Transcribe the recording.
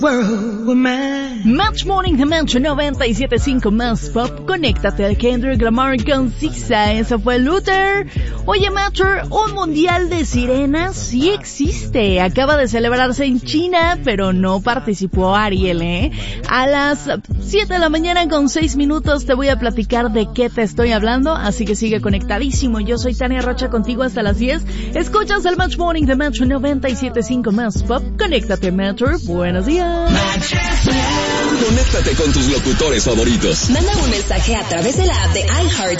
Match Morning de Match 97.5 más pop. Conéctate a Kendrick Lamar con Sisa. Eso fue Luther. Oye, Matcher, un mundial de sirenas sí existe. Acaba de celebrarse en China, pero no participó Ariel, ¿eh? A las 7 de la mañana con 6 minutos te voy a platicar de qué te estoy hablando, así que sigue conectadísimo. Yo soy Tania Rocha contigo hasta las 10. Escuchas el Match Morning de Match 97.5 más pop. Conéctate, Matcher. Buenos días. Conéctate con tus locutores favoritos. Manda un mensaje a través de la app de iHeart